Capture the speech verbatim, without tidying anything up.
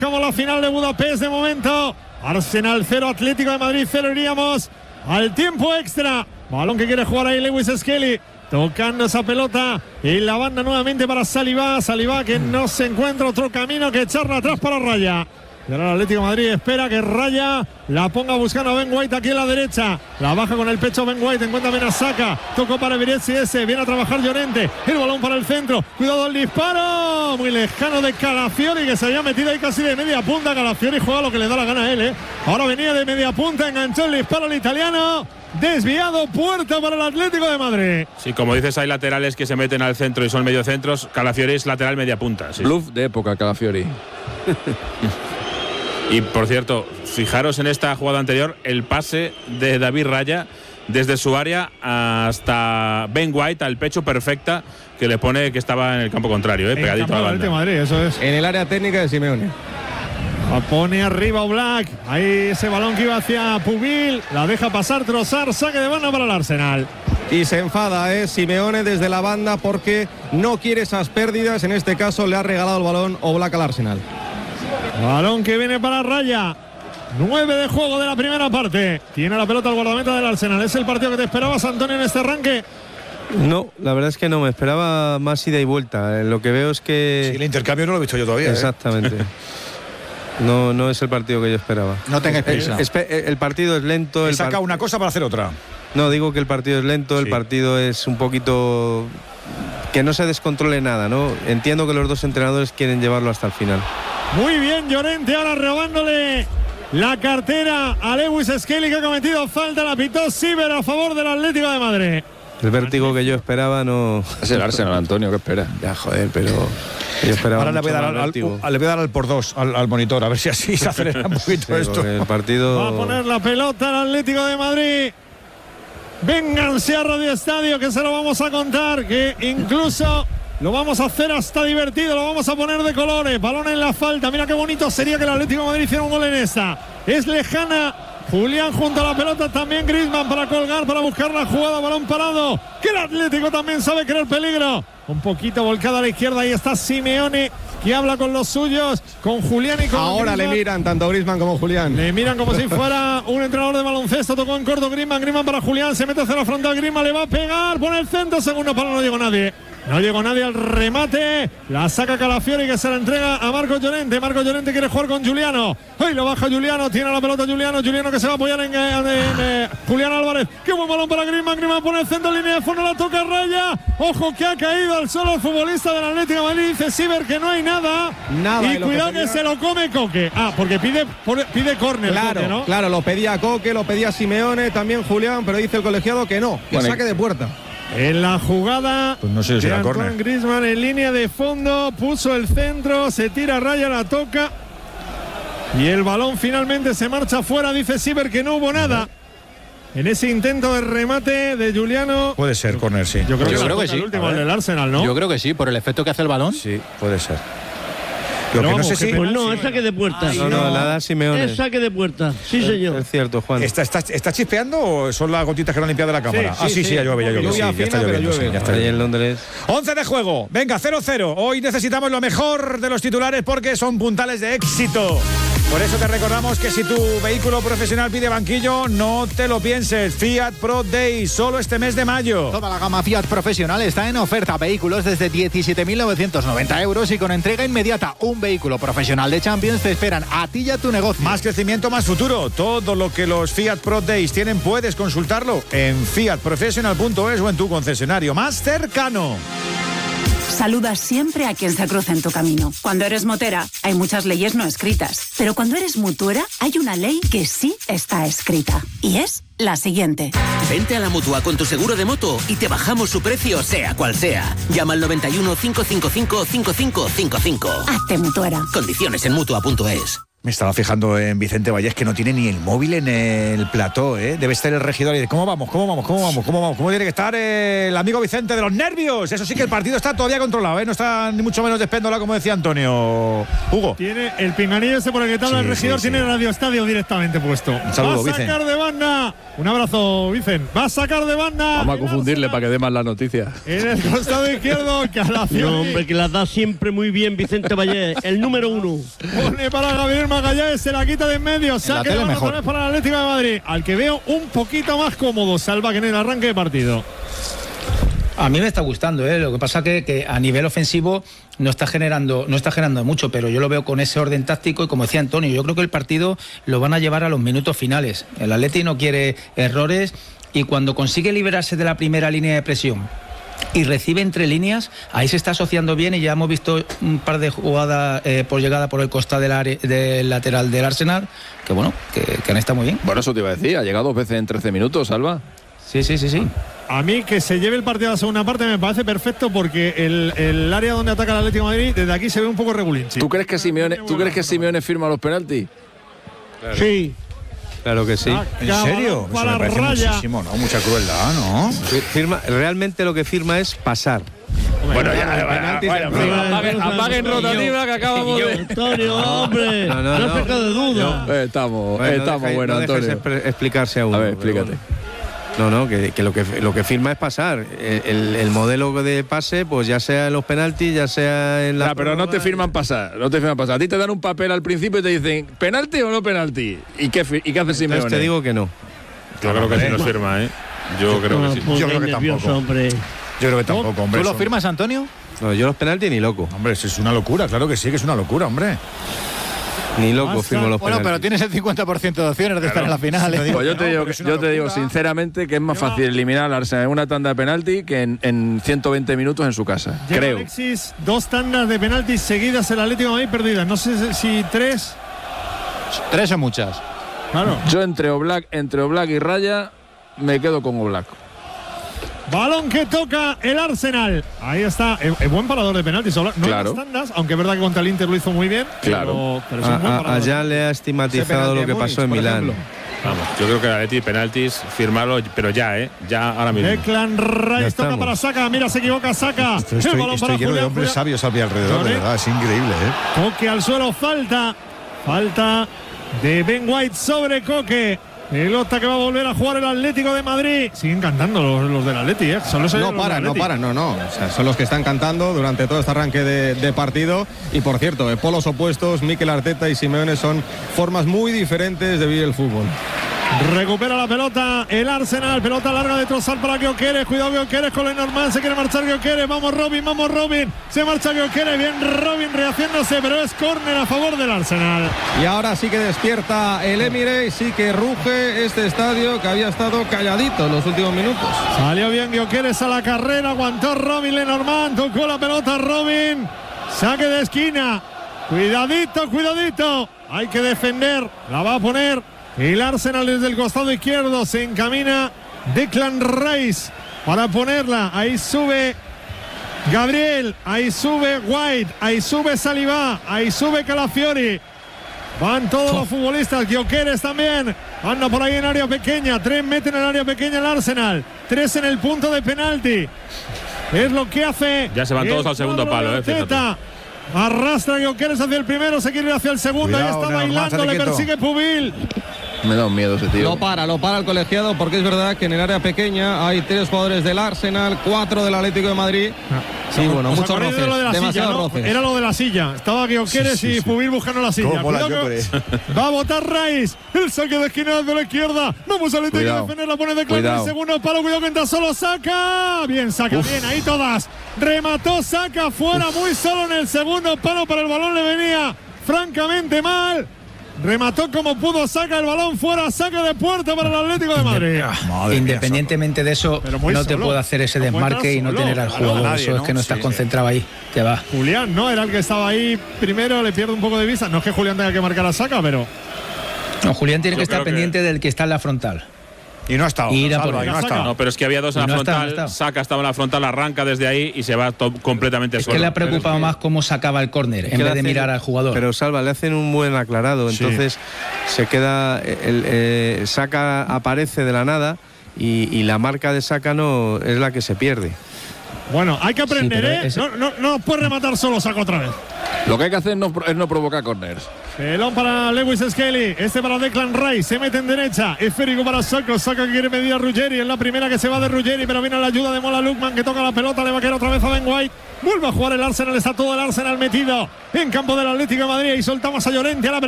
Como la final de Budapest de momento. Arsenal cero, Atlético de Madrid cero. Iríamos al tiempo extra. Balón que quiere jugar ahí Lewis Skelly. Tocando esa pelota en la banda nuevamente para Saliba. Saliba que no se encuentra otro camino que echarla atrás para Raya. Y ahora el Atlético de Madrid espera que Raya la ponga buscando a Ben White aquí en la derecha. La baja con el pecho Ben White, encuentra bien a Saka. Tocó para Viretsi ese, viene a trabajar Llorente. El balón para el centro, cuidado el disparo. Muy lejano de Calafiori, que se había metido ahí casi de media punta. Calafiori juega lo que le da la gana a él, ¿eh? Ahora venía de media punta, enganchó el disparo al italiano. Desviado, puerta para el Atlético de Madrid. Sí, como dices, hay laterales que se meten al centro y son mediocentros. Calafiori es lateral media punta. Sí. Bluff de época, Calafiori. Y por cierto, fijaros en esta jugada anterior, el pase de David Raya desde su área hasta Ben White al pecho, perfecta, que le pone que estaba en el campo contrario, ¿eh? Pegadito a la banda. Madrid, eso es. En el área técnica de Simeone. La pone arriba Oblak. Ahí ese balón que iba hacia Pubil. La deja pasar Trossard. Saque de banda para el Arsenal. Y se enfada, ¿eh? Simeone desde la banda porque no quiere esas pérdidas. En este caso le ha regalado el balón Oblak al Arsenal. Balón que viene para Raya. nueve de juego de la primera parte. Tiene la pelota el guardameta del Arsenal. ¿Es el partido que te esperabas, Antonio, en este arranque? No, la verdad es que no. Me esperaba más ida y vuelta. Lo que veo es que... Sí, el intercambio no lo he visto yo todavía. Exactamente. ¿eh? No, no es el partido que yo esperaba. No tengas prisa. El, el, el partido es lento. He el sacado par... una cosa para hacer otra. No, digo que el partido es lento. Sí. El partido es un poquito... que no se descontrole nada, ¿no? Entiendo que los dos entrenadores quieren llevarlo hasta el final. Muy bien, Llorente ahora robándole la cartera a Lewis Skelly, que ha cometido falta. La pitó Siver a favor del Atlético de Madrid. El vértigo que yo esperaba no... Es el Arsenal, Antonio, ¿qué espera? Ya, joder, pero... Yo esperaba Ahora le voy, a dar al, al, le voy a dar al por dos al, al monitor, a ver si así se acelera un poquito sí, esto. El partido... Va a poner la pelota al Atlético de Madrid. Vénganse a Radio Estadio, que se lo vamos a contar, que incluso lo vamos a hacer hasta divertido, lo vamos a poner de colores. Balón en la falta, mira qué bonito sería que el Atlético de Madrid hiciera un gol en esta. Es lejana. Julián junto a la pelota, también Griezmann para colgar, para buscar la jugada, balón parado, que el Atlético también sabe crear peligro. Un poquito volcada a la izquierda, ahí está Simeone, que habla con los suyos, con Julián y con Ahora Griezmann. le miran tanto Griezmann como Julián. Le miran como si fuera un entrenador de baloncesto. Tocó en corto Griezmann, Griezmann para Julián, se mete hacia la frontal, Griezmann le va a pegar, pone el centro, segundo palo, no llegó nadie. No llegó nadie al remate. La saca Calafiori, que se la entrega a Marcos Llorente. Marcos Llorente quiere jugar con Giuliano. Ahí lo baja Giuliano. Tiene la pelota Giuliano. Giuliano que se va a apoyar en, en, en eh, Julián Álvarez. Qué buen balón para Griezmann. Griezmann pone el centro, línea de fondo, la toca Raya. Ojo que ha caído al suelo el futbolista del Atlético de Madrid. Dice Siver que no hay nada. Nada. Y, y cuidado que, pedía... que se lo come Coque. Ah, porque pide, pide córner. Claro, Coque, ¿no? claro, lo pedía Coque, lo pedía Simeone, también Julián, pero dice el colegiado que no, que bueno, saque de puerta. En la jugada pues no sé si de era Antoine Griezmann en línea de fondo, puso el centro, se tira Raya, la toca y el balón finalmente se marcha fuera. Dice Siver que no hubo nada en ese intento de remate de Giuliano. Puede ser córner, sí. Yo creo, Yo que, creo que sí. El último, el del Arsenal, ¿no? Yo creo que sí, por el efecto que hace el balón. Sí, puede ser. Lo Pero que vamos, no sé si... Pues no, es saque de puerta. Ay, no, no, la da Simeone. Es saque de puerta, sí es, señor. Es cierto, Juan. ¿Está, está, ¿Está chispeando o son las gotitas que no han limpiado de la cámara? Sí, ah, sí, sí, sí, ya llueve, ya llueve. Sí, ya fina, está lloviendo, llueve. sí, ya está Ahí en lloviendo. Londres. once de juego. Venga, cero cero. Hoy necesitamos lo mejor de los titulares porque son puntales de éxito. Por eso te recordamos que si tu vehículo profesional pide banquillo, no te lo pienses. Fiat Pro Day, solo este mes de mayo. Toda la gama Fiat Profesional está en oferta. Vehículos desde diecisiete mil novecientos noventa euros y con entrega inmediata. Un vehículo profesional de Champions te esperan a ti y a tu negocio. Más crecimiento, más futuro. Todo lo que los Fiat Pro Days tienen puedes consultarlo en fiat professional punto es o en tu concesionario más cercano. Saludas siempre a quien se cruza en tu camino. Cuando eres motera, hay muchas leyes no escritas. Pero cuando eres mutuera, hay una ley que sí está escrita. Y es la siguiente. Vente a la Mutua con tu seguro de moto y te bajamos su precio, sea cual sea. Llama al noventa y uno, cinco cinco cinco, cinco cinco cinco cinco. Hazte mutuera. Condiciones en mutua punto es. Me estaba fijando en Vicente Vallés, que no tiene ni el móvil en el plató, ¿eh? Debe estar el regidor y de ¿cómo vamos? ¿Cómo vamos? ¿Cómo vamos? ¿Cómo vamos? ¿Cómo tiene que estar el amigo Vicente de los nervios? Eso sí que el partido está todavía controlado, ¿eh? No está ni mucho menos despéndola, como decía Antonio. Hugo. Tiene el pinganillo ese por el que te habla Sí, el regidor, sí, sí. tiene Radio Estadio directamente puesto. Un saludo, Va a sacar de banda. Un abrazo, Vicen. Va a sacar de banda. Vamos a confundirle para que dé más la noticia. En el costado izquierdo, Calafiori. No, hombre, que las da siempre muy bien Vicente Vallés, el número uno. Pone para Gabriel Magallanes, se la quita de en medio. Saque de banda otra vez para el Atlético de Madrid. Al que veo un poquito más cómodo, Salva, que en el arranque de partido. A mí me está gustando, ¿eh? Lo que pasa que, que a nivel ofensivo no está generando no está generando mucho, pero yo lo veo con ese orden táctico y como decía Antonio, yo creo que el partido lo van a llevar a los minutos finales. El Atleti no quiere errores y cuando consigue liberarse de la primera línea de presión y recibe entre líneas, ahí se está asociando bien y ya hemos visto un par de jugadas eh, por llegada por el costado del, área, del lateral del Arsenal, que bueno, que, que han estado muy bien. Bueno, eso te iba a decir, ha llegado dos veces en trece minutos, Salva. Sí, sí, sí, sí. A mí que se lleve el partido a la segunda parte me parece perfecto porque el, el área donde ataca el Atlético de Madrid, desde aquí se ve un poco regulinchi. ¿Tú crees que Simeone, ¿tú crees que Simeone firma los penaltis? Claro. Sí. Claro que sí. ¿En serio? Eso me parece muchísimo, ¿no? Mucha crueldad, ¿no? Firma, realmente lo que firma es pasar. Bueno, ya, bueno, apaguen rotativa que acabamos de... Antonio, hombre, no, no, no, no. de duda. No. Estamos, bueno, estamos, no bueno, no Antonio. explicarse a uno. A ver, explícate. No, no, que, que, lo que lo que firma es pasar. El, el modelo de pase, pues ya sea en los penaltis, ya sea en la. Ya, pero no te firman pasar, no te firman pasar. A ti te dan un papel al principio y te dicen, ¿penalti o no penalti? ¿Y qué, y qué hace Simeone? Entonces te digo que no. Yo creo que sí los firma, ¿eh? Yo creo que sí. Yo creo que tampoco. Hombre. Yo creo que tampoco, hombre. ¿Tú lo firmas, Antonio? No, yo los penaltis ni loco. Hombre, eso es una locura, claro que sí, que es una locura, hombre. Ni loco firmo los Bueno, penaltis. pero tienes el cincuenta por ciento de opciones de estar en la final. ¿eh? Pues yo te digo, yo te digo sinceramente que es más fácil eliminar al Arsenal en una tanda de penalti que en, en ciento veinte minutos en su casa. Llega Creo. Alexis, dos tandas de penaltis seguidas el Atlético de Madrid perdidas. No sé si tres. Tres o muchas. Claro. Yo entre Oblak, entre Oblak y Raya me quedo con Oblak. Balón que toca el Arsenal. Ahí está. El, el buen parador de penaltis. No claro. en las tandas, aunque es verdad que contra el Inter lo hizo muy bien. Claro. Pero, pero es un buen a, parador. allá le ha estigmatizado lo que pasó en Milán. Vamos, yo creo que el Atleti penaltis, firmarlo, pero ya, ¿eh? Ya ahora mismo. Declan Rice toca para Saka. Mira, se equivoca Saka. Estoy, estoy, el balón estoy para lleno Julián, de hombres Julián. sabios a mi alrededor, de verdad, es increíble, ¿eh? Coque al suelo, falta. Falta de Ben White sobre Coque. Pelota que va a volver a jugar el Atlético de Madrid. Siguen cantando los, los del Atleti, ¿eh? Solo No paran, no paran, no, no. O sea, son los que están cantando durante todo este arranque de, de partido. Y por cierto, de polos opuestos, Mikel Arteta y Simeone son formas muy diferentes de vivir el fútbol. Recupera la pelota el Arsenal, pelota larga de Trossard para Gyökeres, cuidado Gyökeres con Lenormand, se quiere marchar Gyökeres, vamos Robin, vamos Robin, se marcha Gyökeres, bien Robin rehaciéndose, pero es córner a favor del Arsenal. Y ahora sí que despierta el Emirates, sí que ruge este estadio que había estado calladito en los últimos minutos. Salió bien Gyökeres a la carrera, aguantó Robin Lenormand, tocó la pelota Robin, saque de esquina, cuidadito, cuidadito, hay que defender, la va a poner el Arsenal desde el costado izquierdo, se encamina Declan Rice para ponerla, ahí sube Gabriel, ahí sube White, ahí sube Saliba, ahí sube Calafiori, van todos los futbolistas, Gyökeres también, anda por ahí en área pequeña, tres meten en área pequeña el Arsenal, tres en el punto de penalti, es lo que hace. Ya se van todos al segundo palo, eh, fíjate. Arrastra Gyökeres hacia el primero, se quiere ir hacia el segundo, Cuidado, ahí está Lenormand, bailando, le quieto. persigue Pubil. Me da un miedo ese tío. Lo para, lo para el colegiado porque es verdad que en el área pequeña hay tres jugadores del Arsenal, cuatro del Atlético de Madrid. Sí, bueno, ¿Os muchos acordáis de roces, lo de la demasiados silla, ¿no? roces. Era lo de la silla. Estaba Gyökeres Sí, sí, y sí. Pubil buscando la silla. ¿Cómo mola Cuidado que Gyökeres? va a botar Rice. El saque de esquina de la izquierda. Vamos al Atlético a Cuidado. defender. La pone de claro en el Cuidado. segundo palo. Cuidado que entra solo. Saca. Bien, saca. Uf. Bien, ahí todas. Remató, saca fuera. Uf. Muy solo en el segundo palo. Para el balón le venía francamente mal. Remató como pudo, saca el balón fuera, saca de puerta para el Atlético de Madrid. Madre Independientemente de eso, Pero muy no te solo. puede hacer ese No puede desmarque estar y no solo. tener al Claro, jugador. nadie, Eso ¿no? es que no estás Sí, concentrado ahí. Que va. Julián, ¿no? Era el que estaba ahí primero, le pierde un poco de vista. No es que Julián tenga que marcar a saca, pero. No, Julián tiene Yo que estar creo que- pendiente del que está en la frontal. Y no ha estado. Ir a Salva, por y él. no ha estado. No, pero es que había dos en Y la no está, frontal. no está. Saka estaba en la frontal, arranca desde ahí y se va to- completamente Es solo. que le ha preocupado más cómo sacaba el córner en que le vez de hacen- mirar al jugador. Pero Salva, le hacen un buen aclarado, Sí. entonces se queda, el, eh, Saka aparece de la nada y, y la marca de Saka no es la que se pierde. Bueno, hay que aprender, Sí, pero ¿eh? ese- No, no, no puede rematar solo, Saka otra vez. Lo que hay que hacer no, es no provocar corners. Pelón para Lewis Skelly, este para Declan Rice, se mete en derecha, esférico para Saka, Saka que quiere medir a Ruggeri, es la primera que se va de Ruggeri, pero viene la ayuda de Mola Lukman que toca la pelota, le va a caer otra vez a Ben White, vuelve a jugar el Arsenal, está todo el Arsenal metido en campo del Atlético de Madrid y soltamos a Llorente a la